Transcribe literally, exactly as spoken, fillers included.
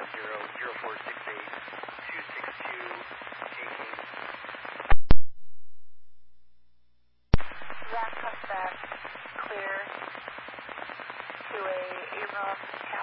zero zero four six eight two six two, taking. Zach comes back, clear to a Abrams